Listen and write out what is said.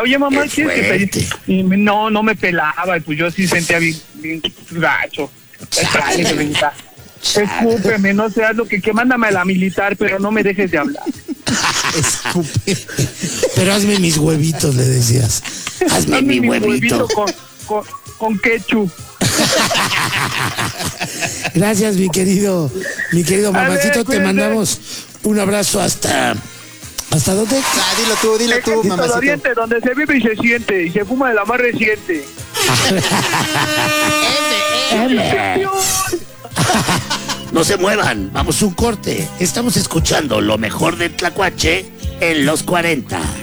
oye mamá, Qué ¿quieres que te fuerte. ayude? Y no me pelaba, y pues yo sí sentía bien gacho. Dale, que venga. Escúpeme, no seas lo que mándame a la militar, pero no me dejes de hablar. Escupe. Pero hazme mis huevitos, le decías. Hazme mi huevito. Con ketchup. Gracias, mi querido mamacito. Te cuídate. mandamos un abrazo ¿hasta dónde? Dilo tú, mamacito. Oriente, donde se vive y se siente, y se fuma de la más reciente. No se muevan, vamos a un corte. Estamos escuchando lo mejor del Tlacuache en los 40.